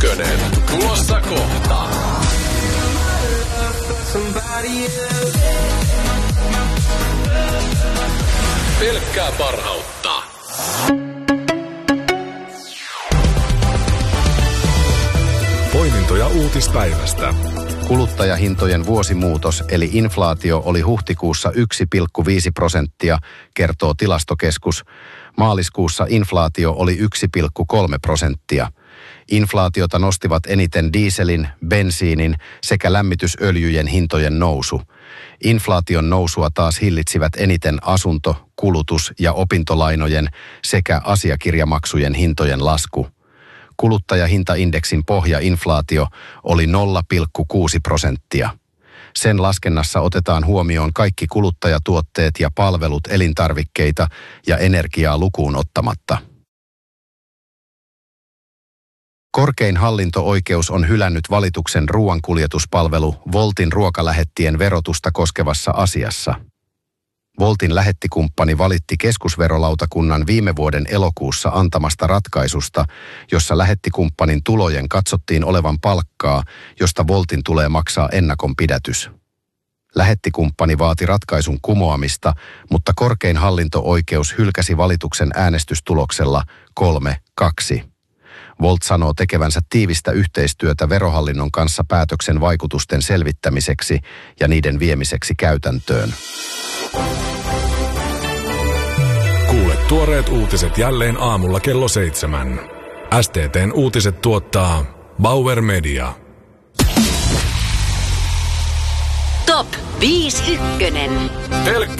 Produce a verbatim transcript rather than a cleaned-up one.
ykkönen. Tulossa kohta. Pelkkää parhautta. Poimintoja uutispäivästä. Kuluttajahintojen vuosimuutos eli inflaatio oli huhtikuussa yksi pilkku viisi prosenttia, kertoo Tilastokeskus. Maaliskuussa inflaatio oli yksi pilkku kolme prosenttia. Inflaatiota nostivat eniten dieselin, bensiinin sekä lämmitysöljyjen hintojen nousu. Inflaation nousua taas hillitsivät eniten asunto-, kulutus- ja opintolainojen sekä asiakirjamaksujen hintojen lasku. Kuluttajahintaindeksin pohjainflaatio oli nolla pilkku kuusi prosenttia. Sen laskennassa otetaan huomioon kaikki kuluttajatuotteet ja palvelut, elintarvikkeita ja energiaa lukuun ottamatta. Korkein hallinto-oikeus on hylännyt valituksen ruoankuljetuspalvelu Woltin ruokalähettien verotusta koskevassa asiassa. Woltin lähettikumppani valitti keskusverolautakunnan viime vuoden elokuussa antamasta ratkaisusta, jossa lähettikumppanin tulojen katsottiin olevan palkkaa, josta Woltin tulee maksaa ennakonpidätys. Lähettikumppani vaati ratkaisun kumoamista, mutta korkein hallinto-oikeus hylkäsi valituksen äänestystuloksella kolme kaksi. Wolt sanoo tekevänsä tiivistä yhteistyötä verohallinnon kanssa päätöksen vaikutusten selvittämiseksi ja niiden viemiseksi käytäntöön. Kuule tuoreet uutiset jälleen aamulla kello seitsemän. S T T:n uutiset tuottaa Bauer Media. Top viisi ykkönen. Pelkkä